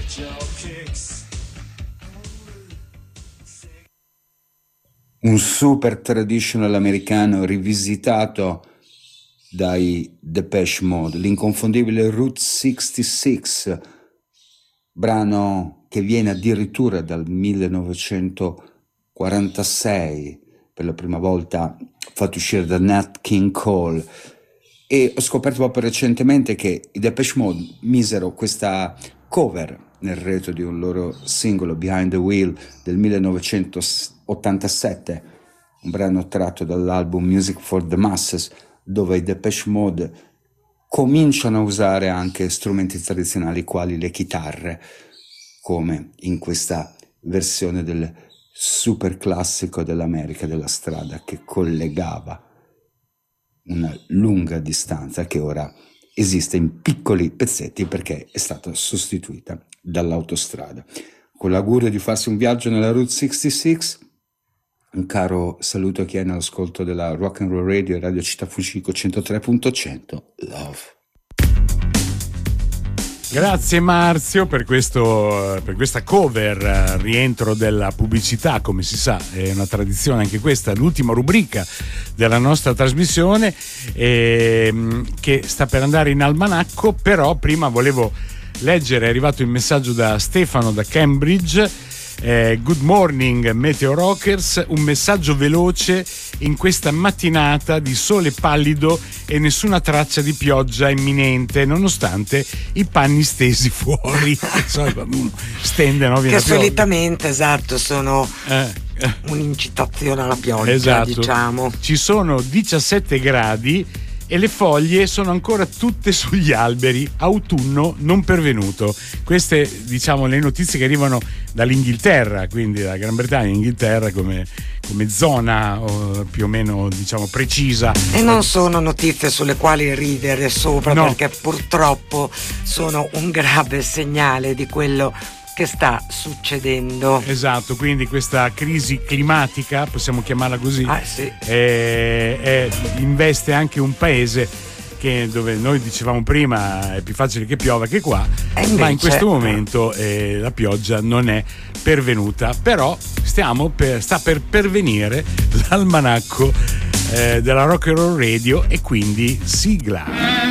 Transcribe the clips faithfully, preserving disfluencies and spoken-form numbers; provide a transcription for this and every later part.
Un super traditional americano rivisitato dai Depeche Mode, l'inconfondibile Route sessantasei, brano che viene addirittura dal millenovecentoquarantasei, per la prima volta fatto uscire da Nat King Cole. E ho scoperto proprio recentemente che i Depeche Mode misero questa cover nel retro di un loro singolo, Behind the Wheel, del millenovecentottantasette, un brano tratto dall'album Music for the Masses, dove i Depeche Mode cominciano a usare anche strumenti tradizionali quali le chitarre, come in questa versione del super classico dell'America della strada che collegava una lunga distanza che ora esiste in piccoli pezzetti perché è stata sostituita dall'autostrada. Con l'augurio di farsi un viaggio nella Route sessantasei, un caro saluto a chi è nell'ascolto della Rock and Roll Radio e Radio Città Fucico centotré punto cento. Love. Grazie Marzio per questo, per questa cover, rientro della pubblicità, come si sa è una tradizione anche questa, l'ultima rubrica della nostra trasmissione eh, che sta per andare in almanacco, però prima volevo leggere, è arrivato il messaggio da Stefano da Cambridge. Eh, good morning Meteo Rockers, un messaggio veloce in questa mattinata di sole pallido e nessuna traccia di pioggia imminente nonostante i panni stesi fuori. So, uno stende, no? Viene che solitamente, esatto, sono eh. un'incitazione alla pioggia, esatto. Diciamo Ci sono diciassette gradi e le foglie sono ancora tutte sugli alberi, autunno non pervenuto. Queste, diciamo, le notizie che arrivano dall'Inghilterra, quindi da Gran Bretagna, Inghilterra come, come zona oh, più o meno, diciamo, precisa. E non sono notizie sulle quali ridere sopra, no. Perché purtroppo sono un grave segnale di quello che sta succedendo. Esatto, quindi questa crisi climatica, possiamo chiamarla così, ah, sì. è, è, investe anche un paese che, dove noi dicevamo prima è più facile che piova che qua, invece, ma in questo momento eh, la pioggia non è pervenuta, però stiamo per, sta per pervenire l'almanacco eh, della Rock and Roll Radio e quindi sigla.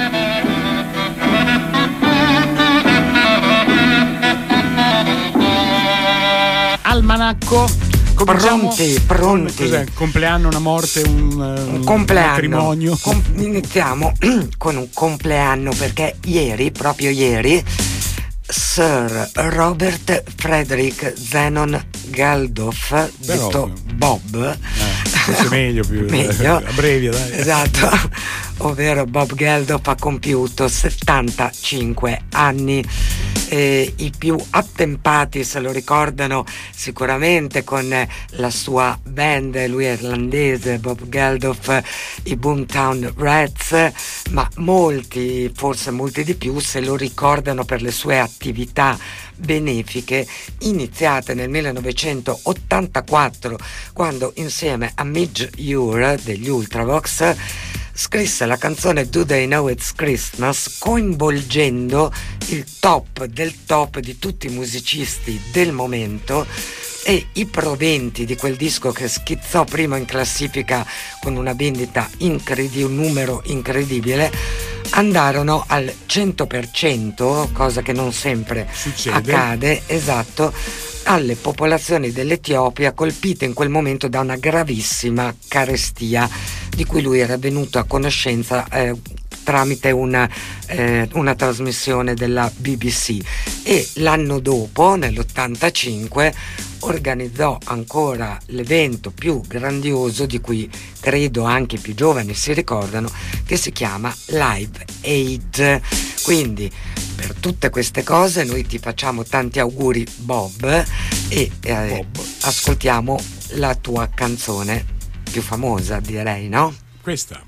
Almanacco, cominciamo. Pronti, pronti. Cos'è? Compleanno, una morte, un, un compleanno. matrimonio. Com- iniziamo con un compleanno perché ieri, proprio ieri, Sir Robert Frederick Zenon Geldof, detto Bob, eh, meglio più meglio, abbrevi, dai. Esatto, ovvero Bob Geldof ha compiuto settantacinque anni. Eh, i più attempati se lo ricordano sicuramente con la sua band, lui è irlandese, Bob Geldof, i Boomtown Rats, ma molti, forse molti di più, se lo ricordano per le sue attività benefiche iniziate nel millenovecentottantaquattro, quando insieme a Midge Ure degli Ultravox scrisse la canzone Do They Know It's Christmas, coinvolgendo il top del top di tutti i musicisti del momento, e i proventi di quel disco, che schizzò prima in classifica con una vendita incredibile, un numero incredibile, andarono al cento per cento, cosa che non sempre succede, accade, esatto, alle popolazioni dell'Etiopia colpite in quel momento da una gravissima carestia di cui lui era venuto a conoscenza eh, tramite una, eh, una trasmissione della B B C, e l'anno dopo, nell'ottantacinque, organizzò ancora l'evento più grandioso di cui credo anche i più giovani si ricordano, che si chiama Live Aid. Quindi per tutte queste cose noi ti facciamo tanti auguri, Bob, e eh, Bob. Ascoltiamo la tua canzone più famosa, direi, no? Questa.